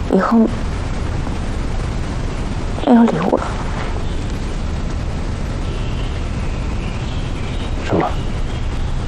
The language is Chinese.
以后没有礼物了。 什么？